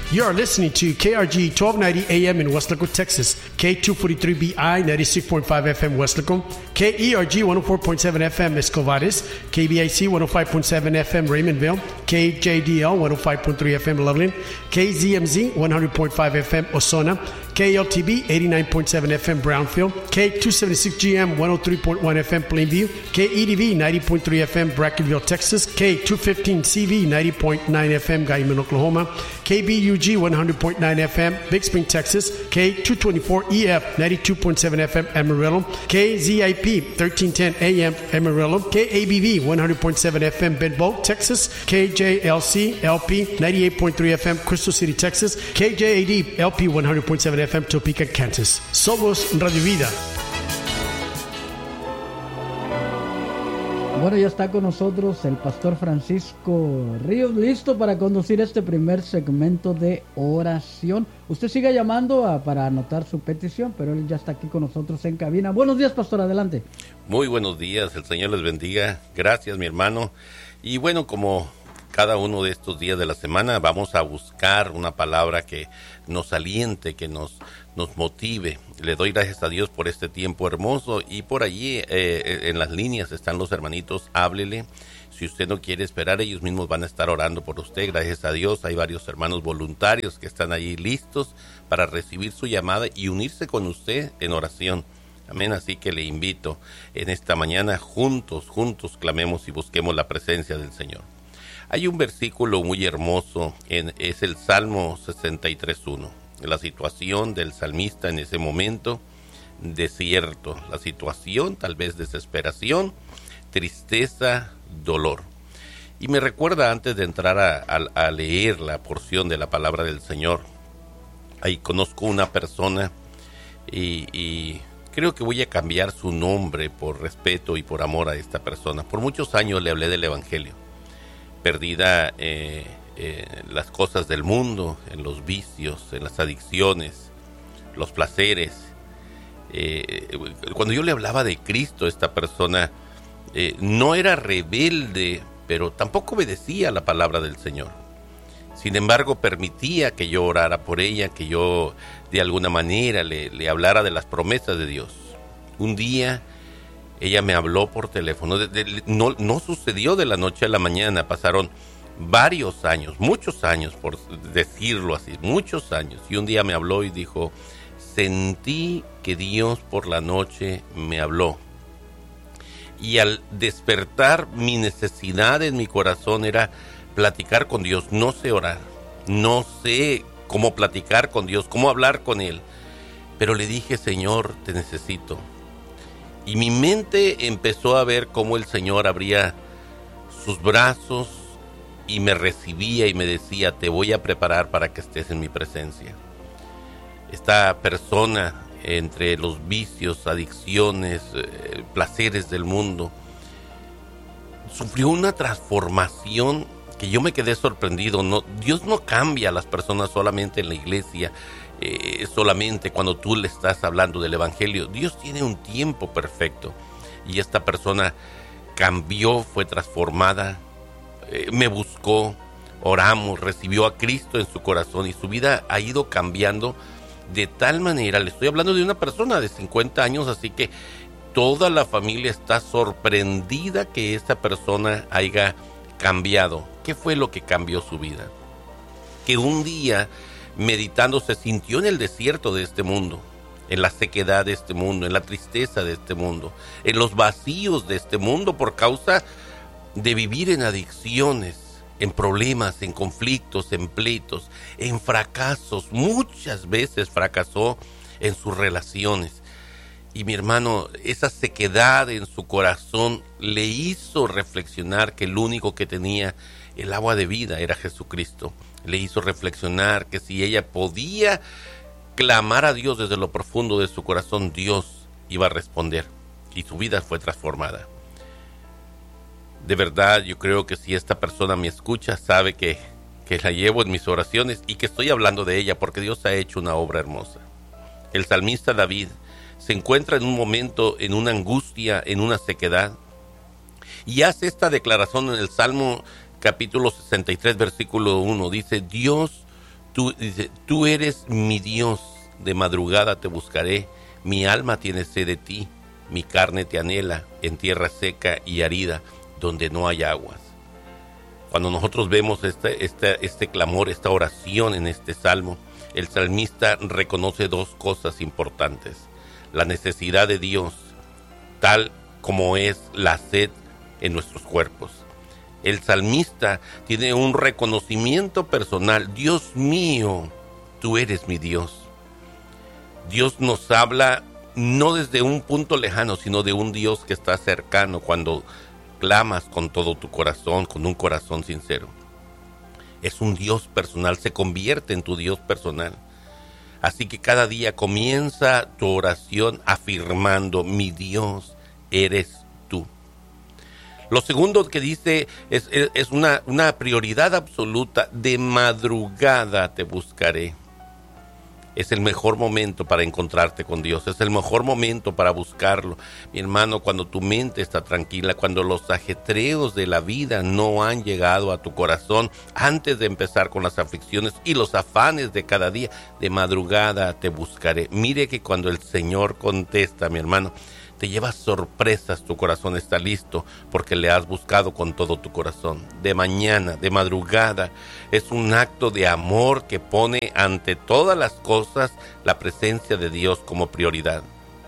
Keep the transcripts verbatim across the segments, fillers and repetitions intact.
You are listening to K R G twelve ninety A M in Weslaco, Texas, K two forty-three B I ninety-six point five F M Weslaco, K E R G one oh four point seven F M Escovares, K B I C one oh five point seven F M Raymondville, K J D L one oh five point three F M Loveland, K Z M Z one hundred point five F M Osona, K L T B eighty-nine point seven F M Brownfield, K two seventy-six G M one oh three point one F M Plainview, K E D V ninety point three F M Brackenville, Texas, K two fifteen C V ninety point nine F M Guyman, Oklahoma, K B U G one hundred point nine F M Big Spring, Texas, K two twenty-four E F ninety-two point seven F M Amarillo, K Z I P thirteen ten A M Amarillo, K A B V one hundred point seven F M Bedboe, Texas, K J L C L P ninety-eight point three F M Crystal City, Texas, K J A D L P one hundred point seven F M Topeka, Kansas. Somos Radio Vida. Bueno, ya está con nosotros el pastor Francisco Ríos, listo para conducir este primer segmento de oración. Usted siga llamando a, para anotar su petición, pero él ya está aquí con nosotros en cabina. Buenos días, pastor, adelante. Muy buenos días, el Señor les bendiga. Gracias, mi hermano. Y bueno, como cada uno de estos días de la semana, vamos a buscar una palabra que nos aliente, que nos, nos motive. Le doy gracias a Dios por este tiempo hermoso y por allí eh, en las líneas están los hermanitos, háblele. Si usted no quiere esperar, ellos mismos van a estar orando por usted. Gracias a Dios hay varios hermanos voluntarios que están allí listos para recibir su llamada y unirse con usted en oración. Amén, así que le invito en esta mañana, juntos, juntos clamemos y busquemos la presencia del Señor. Hay un versículo muy hermoso, en, es el Salmo sesenta y tres uno. La situación del salmista en ese momento, desierto. La situación, tal vez desesperación, tristeza, dolor. Y me recuerda antes de entrar a, a, a leer la porción de la palabra del Señor. Ahí conozco una persona y, y creo que voy a cambiar su nombre por respeto y por amor a esta persona. Por muchos años le hablé del Evangelio. Perdida eh, eh, las cosas del mundo, en los vicios, en las adicciones, los placeres. Eh, cuando yo le hablaba de Cristo, esta persona eh, no era rebelde, pero tampoco obedecía la palabra del Señor. Sin embargo, permitía que yo orara por ella, que yo de alguna manera le, le hablara de las promesas de Dios. Un día ella me habló por teléfono, de, de, no, no sucedió de la noche a la mañana, pasaron varios años, muchos años por decirlo así, muchos años. Y un día me habló y dijo, sentí que Dios por la noche me habló. Y al despertar mi necesidad en mi corazón era platicar con Dios, no sé orar, no sé cómo platicar con Dios, cómo hablar con Él. Pero le dije, Señor, te necesito. Y mi mente empezó a ver cómo el Señor abría sus brazos y me recibía y me decía, te voy a preparar para que estés en mi presencia. Esta persona, entre los vicios, adicciones, eh, placeres del mundo, sufrió una transformación que yo me quedé sorprendido. No, Dios no cambia a las personas solamente en la iglesia, Eh, solamente cuando tú le estás hablando del Evangelio. Dios tiene un tiempo perfecto y esta persona cambió, fue transformada, eh, me buscó, oramos, recibió a Cristo en su corazón y su vida ha ido cambiando de tal manera. Le estoy hablando de una persona de cincuenta años, así que toda la familia está sorprendida que esta persona haya cambiado. ¿Qué fue lo que cambió su vida? Que un día, meditando, se sintió en el desierto de este mundo, en la sequedad de este mundo, en la tristeza de este mundo, en los vacíos de este mundo por causa de vivir en adicciones, en problemas, en conflictos, en pleitos, en fracasos. Muchas veces fracasó en sus relaciones. Y mi hermano, esa sequedad en su corazón le hizo reflexionar que el único que tenía el agua de vida era Jesucristo. Le hizo reflexionar que si ella podía clamar a Dios desde lo profundo de su corazón, Dios iba a responder. Y su vida fue transformada. De verdad, yo creo que si esta persona me escucha, sabe que, que la llevo en mis oraciones y que estoy hablando de ella porque Dios ha hecho una obra hermosa. El salmista David se encuentra en un momento, en una angustia, en una sequedad, y hace esta declaración en el Salmo capítulo sesenta y tres, versículo uno. Dice, Dios, Tú, dice, tú eres mi Dios, de madrugada te buscaré, mi alma tiene sed de ti, mi carne te anhela en tierra seca y árida, donde no hay aguas. Cuando nosotros vemos este, este, este clamor, esta oración en este salmo, el salmista reconoce dos cosas importantes: la necesidad de Dios, tal como es la sed en nuestros cuerpos. El salmista tiene un reconocimiento personal: Dios mío, tú eres mi Dios. Dios nos habla no desde un punto lejano, sino de un Dios que está cercano cuando clamas con todo tu corazón, con un corazón sincero. Es un Dios personal, se convierte en tu Dios personal. Así que cada día comienza tu oración afirmando: mi Dios eres tú. Lo segundo que dice es, es, es una, una prioridad absoluta: de madrugada te buscaré. Es el mejor momento para encontrarte con Dios, es el mejor momento para buscarlo. Mi hermano, cuando tu mente está tranquila, cuando los ajetreos de la vida no han llegado a tu corazón, antes de empezar con las aflicciones y los afanes de cada día, de madrugada te buscaré. Mire que cuando el Señor contesta, mi hermano, te llevas sorpresas, tu corazón está listo porque le has buscado con todo tu corazón. De mañana, de madrugada, es un acto de amor que pone ante todas las cosas la presencia de Dios como prioridad.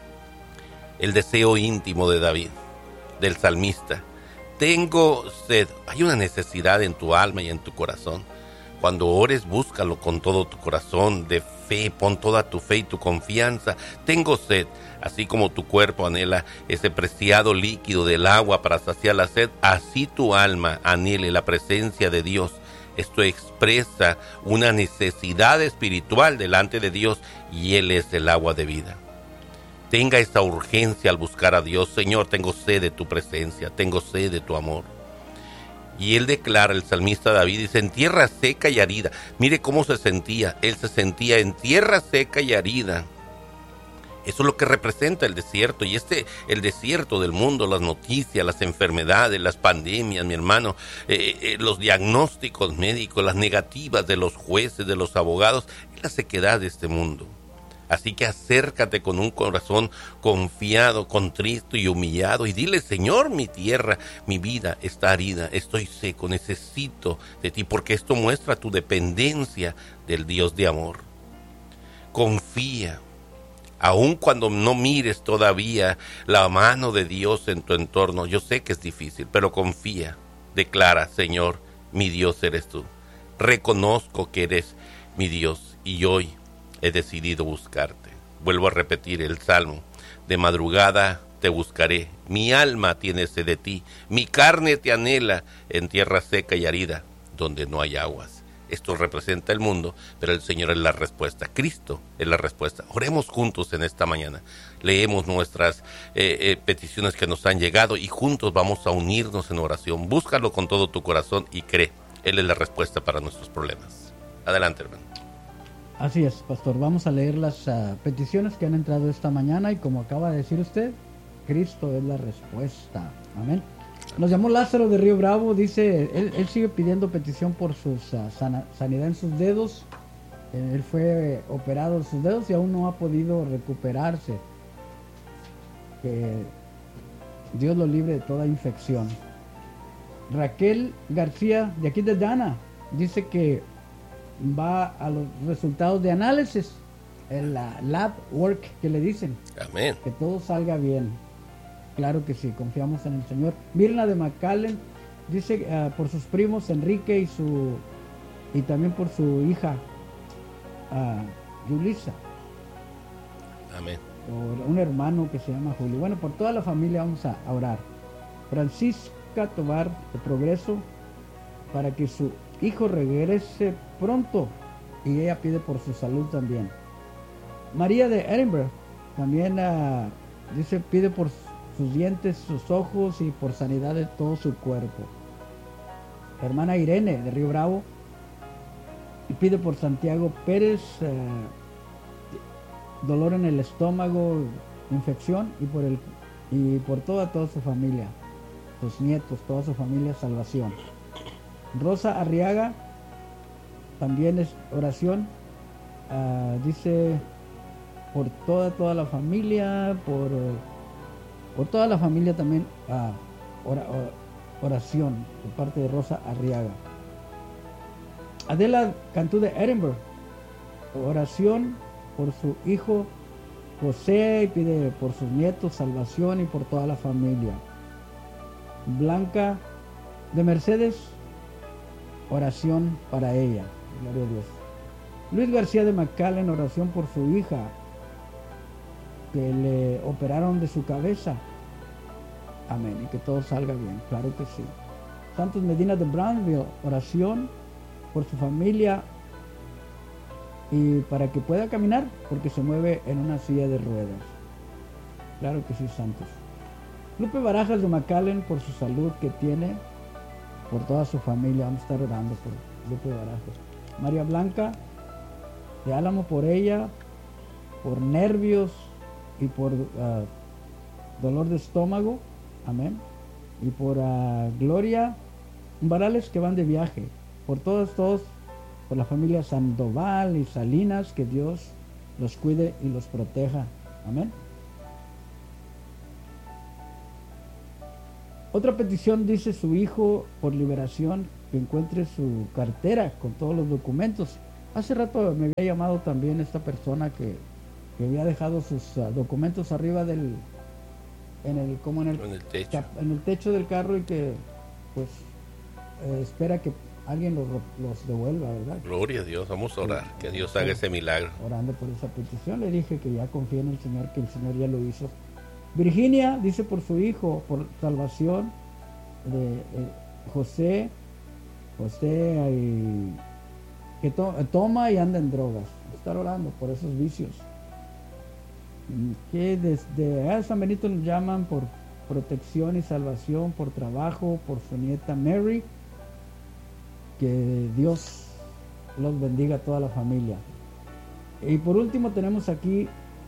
El deseo íntimo de David, del salmista: tengo sed. Hay una necesidad en tu alma y en tu corazón. Cuando ores, búscalo con todo tu corazón, de fe, pon toda tu fe y tu confianza. Tengo sed, así como tu cuerpo anhela ese preciado líquido del agua para saciar la sed, así tu alma anhele la presencia de Dios. Esto expresa una necesidad espiritual delante de Dios y Él es el agua de vida. Tenga esa urgencia al buscar a Dios. Señor, tengo sed de tu presencia, tengo sed de tu amor. Y él declara, el salmista David, dice: en tierra seca y árida. Mire cómo se sentía. Él se sentía en tierra seca y árida. Eso es lo que representa el desierto. Y este, el desierto del mundo, las noticias, las enfermedades, las pandemias, mi hermano, eh, eh, los diagnósticos médicos, las negativas de los jueces, de los abogados, es la sequedad de este mundo. Así que acércate con un corazón confiado, contrito y humillado y dile: Señor, mi tierra, mi vida está árida, estoy seco, necesito de ti, porque esto muestra tu dependencia del Dios de amor. Confía, aun cuando no mires todavía la mano de Dios en tu entorno. Yo sé que es difícil, pero confía. Declara: Señor, mi Dios eres tú. Reconozco que eres mi Dios y hoy he decidido buscarte. Vuelvo a repetir el salmo: de madrugada te buscaré, mi alma tiene sed de ti, mi carne te anhela en tierra seca y árida, donde no hay aguas. Esto representa el mundo, pero el Señor es la respuesta. Cristo es la respuesta. Oremos juntos en esta mañana. Leemos nuestras eh, eh, peticiones que nos han llegado y juntos vamos a unirnos en oración. Búscalo con todo tu corazón y cree. Él es la respuesta para nuestros problemas. Adelante, hermano. Así es, pastor. Vamos a leer las uh, peticiones que han entrado esta mañana y como acaba de decir usted, Cristo es la respuesta. Amén. Nos llamó Lázaro de Río Bravo. Dice, él, él sigue pidiendo petición por su uh, sana, sanidad en sus dedos. Eh, él fue eh, operado en sus dedos y aún no ha podido recuperarse. Que Dios lo libre de toda infección. Raquel García, de aquí de Dana, dice que va a los resultados de análisis, en la lab work que le dicen. Amén. Que todo salga bien. Claro que sí, confiamos en el Señor. Mirna de McAllen dice uh, por sus primos Enrique y su y también por su hija uh, Yulisa. Amén. Por un hermano que se llama Julio. Bueno, por toda la familia vamos a orar. Francisca Tobar de Progreso, para que su hijo regrese pronto, y ella pide por su salud también. María de Edinburgh también uh, dice, pide por sus dientes, sus ojos y por sanidad de todo su cuerpo. Hermana Irene de Río Bravo y pide por Santiago Pérez, uh, dolor en el estómago, infección, y por el y por toda toda su familia, sus nietos, toda su familia, salvación. Rosa Arriaga también es oración, uh, dice, por toda, toda la familia, por, por toda la familia también, uh, ora, oración de parte de Rosa Arriaga. Adela Cantú de Edinburgh, oración por su hijo José y pide por sus nietos salvación y por toda la familia. Blanca de Mercedes, oración para ella, gloria a Dios. Luis García de McAllen, oración por su hija que le operaron de su cabeza, amén, y que todo salga bien, claro que sí. Santos Medina de Brownsville, oración por su familia y para que pueda caminar porque se mueve en una silla de ruedas, claro que sí, Santos. Lupe Barajas de McAllen, por su salud que tiene, por toda su familia, vamos a estar orando por Lupe Barajas. María Blanca de Álamo, por ella, por nervios y por uh, dolor de estómago, amén, y por uh, Gloria Varales, que van de viaje, por todos, todos, por la familia Sandoval y Salinas, que Dios los cuide y los proteja, amén. Otra petición, dice su hijo por liberación, que encuentre su cartera con todos los documentos. Hace rato me había llamado también esta persona que, que había dejado sus uh, documentos arriba del, en el, como en el, en el techo, cap, en el techo del carro, y que pues eh, espera que alguien los, los devuelva, ¿verdad? Gloria a Dios, vamos a orar, sí, que Dios haga ese milagro. Orando por esa petición, le dije que ya confía en el Señor, que el Señor ya lo hizo. Virginia dice por su hijo, por salvación de eh, José, José y, que to, toma y anda en drogas. Estar orando por esos vicios. Que desde ah, San Benito nos llaman por protección y salvación, por trabajo, por su nieta Mary. Que Dios los bendiga a toda la familia. Y por último tenemos aquí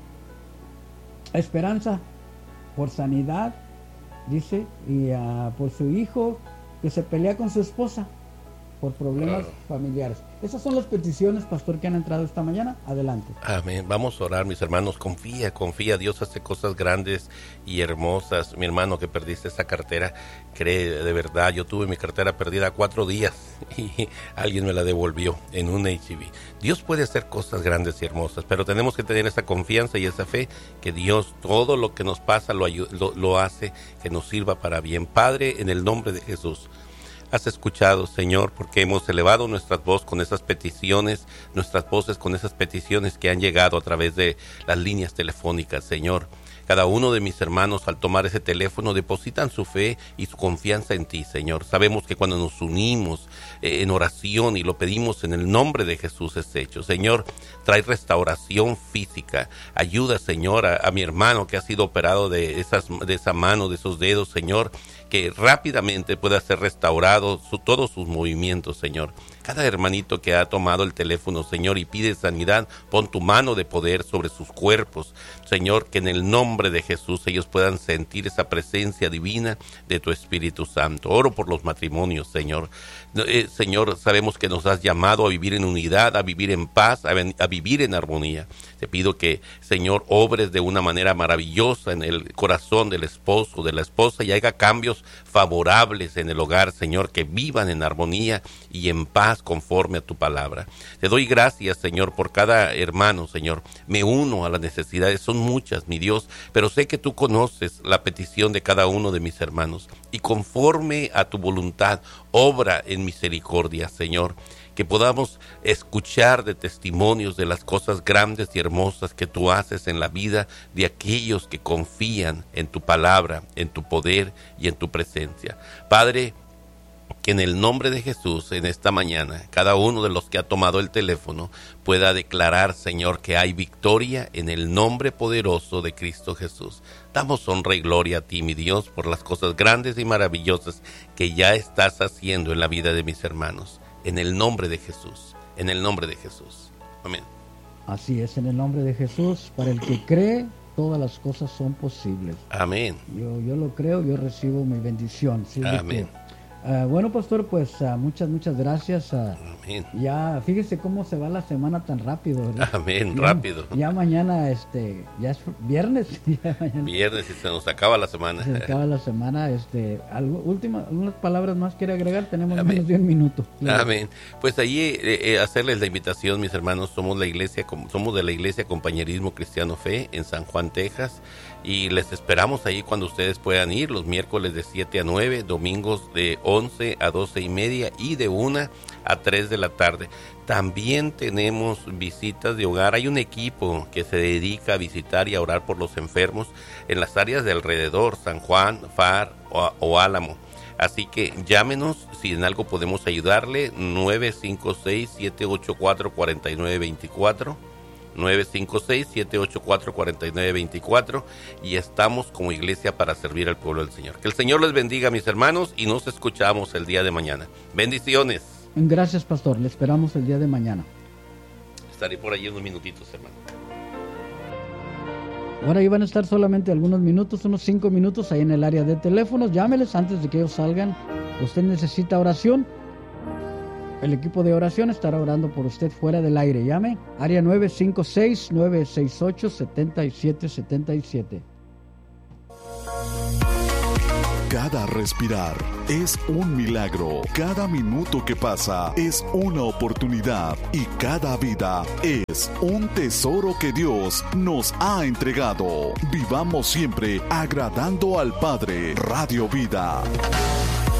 Esperanza, por sanidad, dice, y uh, por su hijo que se pelea con su esposa por problemas claro. familiares. Esas son las peticiones, pastor, que han entrado esta mañana. Adelante. Amén. Vamos a orar, mis hermanos. Confía, confía. Dios hace cosas grandes y hermosas. Mi hermano, que perdiste esa cartera, cree de verdad. Yo tuve mi cartera perdida cuatro días y alguien me la devolvió en un H E B. Dios puede hacer cosas grandes y hermosas, pero tenemos que tener esa confianza y esa fe que Dios, todo lo que nos pasa, lo, lo, lo hace que nos sirva para bien. Padre, en el nombre de Jesús, has escuchado, Señor, porque hemos elevado nuestras voces con esas peticiones, nuestras voces con esas peticiones que han llegado a través de las líneas telefónicas, Señor. Cada uno de mis hermanos, al tomar ese teléfono, depositan su fe y su confianza en ti, Señor. Sabemos que cuando nos unimos eh, en oración y lo pedimos en el nombre de Jesús es hecho. Señor, trae restauración física. Ayuda, Señor, a, a mi hermano que ha sido operado de, esas, de esa mano, de esos dedos, Señor, que rápidamente pueda ser restaurado su, todos sus movimientos, Señor. Cada hermanito que ha tomado el teléfono, Señor, y pide sanidad, pon tu mano de poder sobre sus cuerpos, Señor, que en el nombre de Jesús ellos puedan sentir esa presencia divina de tu Espíritu Santo. Oro por los matrimonios, Señor. Eh, Señor, sabemos que nos has llamado a vivir en unidad, a vivir en paz, a, a vivir en armonía. Te pido que, Señor, obres de una manera maravillosa en el corazón del esposo, de la esposa, y haga cambios favorables en el hogar, Señor, que vivan en armonía y en paz conforme a tu palabra. Te doy gracias, Señor, por cada hermano, Señor. Me uno a las necesidades, son muchas, mi Dios, pero sé que tú conoces la petición de cada uno de mis hermanos, y conforme a tu voluntad, obra en misericordia, Señor. Que podamos escuchar de testimonios de las cosas grandes y hermosas que tú haces en la vida de aquellos que confían en tu palabra, en tu poder y en tu presencia. Padre, que en el nombre de Jesús, en esta mañana, cada uno de los que ha tomado el teléfono pueda declarar, Señor, que hay victoria en el nombre poderoso de Cristo Jesús. Damos honra y gloria a ti, mi Dios, por las cosas grandes y maravillosas que ya estás haciendo en la vida de mis hermanos. En el nombre de Jesús, en el nombre de Jesús. Amén. Así es, en el nombre de Jesús. Para el que cree, todas las cosas son posibles. Amén. Yo, yo lo creo, yo recibo mi bendición. ¿Sí? Amén. Uh, bueno, pastor, pues uh, muchas, muchas gracias. Uh, Amén. Ya, fíjese cómo se va la semana tan rápido, ¿verdad? Amén, ya, rápido. Ya mañana, este, ya es viernes. Ya mañana viernes y se nos acaba la semana. Se acaba la semana. Este, algo, última, unas palabras más quiere agregar. Tenemos Amén. menos de un minuto. Claro. Amén. Pues ahí eh, eh, hacerles la invitación, mis hermanos. Somos la iglesia, somos de la iglesia Compañerismo Cristiano Fe en San Juan, Texas. Y les esperamos ahí cuando ustedes puedan ir, los miércoles de siete a nueve, domingos de once a doce y media y de una a tres de la tarde. También tenemos visitas de hogar. Hay un equipo que se dedica a visitar y a orar por los enfermos en las áreas de alrededor, San Juan, Far o, o Álamo. Así que llámenos si en algo podemos ayudarle, nueve cinco seis, siete ocho cuatro, cuatro nueve dos cuatro. nueve cinco seis, siete ocho cuatro, cuatro nueve dos cuatro y estamos como iglesia para servir al pueblo del Señor. Que el Señor les bendiga, mis hermanos, y nos escuchamos el día de mañana. Bendiciones. Gracias, pastor. Le esperamos el día de mañana. Estaré por allí unos minutitos, hermano. Ahora ahí van a estar solamente algunos minutos, unos cinco minutos ahí en el área de teléfonos. Llámeles antes de que ellos salgan. Usted necesita oración. El equipo de oración estará orando por usted fuera del aire. Llame, área nueve cinco seis, nueve seis ocho, siete siete siete siete. Cada respirar es un milagro. Cada minuto que pasa es una oportunidad. Y cada vida es un tesoro que Dios nos ha entregado. Vivamos siempre agradando al Padre. Radio Vida.